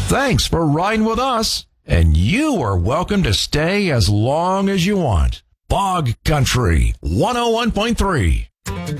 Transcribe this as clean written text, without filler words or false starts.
Thanks for riding with us, and you are welcome to stay as long as you want. Bog Country 101.3.